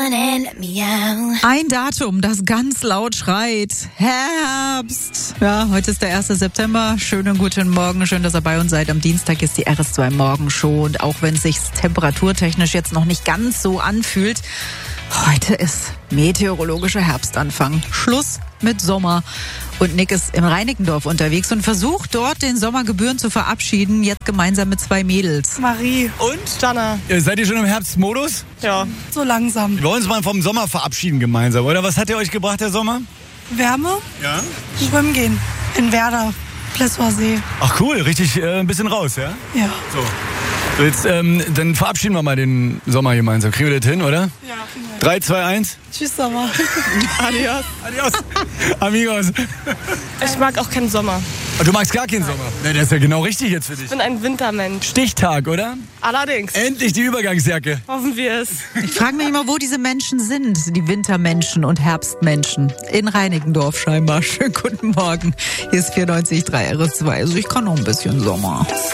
Ein Datum, das ganz laut schreit. Herbst. Ja, heute ist der 1. September. Schönen guten Morgen. Schön, dass ihr bei uns seid. Am Dienstag ist die RS2 Morgenshow. Und auch wenn es sich temperaturtechnisch jetzt noch nicht ganz so anfühlt, heute ist meteorologischer Herbstanfang. Schluss mit Sommer. Und Nick ist in Reinickendorf unterwegs und versucht dort den Sommergebühren zu verabschieden. Jetzt gemeinsam mit 2 Mädels. Marie und Jana. Seid ihr schon im Herbstmodus? Ja, so langsam. Wir wollen uns mal vom Sommer verabschieden gemeinsam, oder? Was hat ihr euch gebracht, der Sommer? Wärme? Ja. Schwimmen gehen. In Werder. Plessower See. Ach cool, richtig ein bisschen raus, ja? Ja. So, jetzt dann verabschieden wir mal den Sommer gemeinsam. Kriegen wir das hin, oder? Ja. 3, 2, 1. Tschüss, Sommer. Adios. Adios. Amigos. Ich mag auch keinen Sommer. Du magst gar keinen Sommer? Ne, das ist ja genau richtig jetzt für dich. Ich bin ein Wintermensch. Stichtag, oder? Allerdings. Endlich die Übergangsjacke. Hoffen wir es. Ich frage mich immer, wo diese Menschen sind, die Wintermenschen und Herbstmenschen. In Reinickendorf scheinbar. Schönen guten Morgen. Hier ist 94.3 RS2. Also ich kann noch ein bisschen Sommer.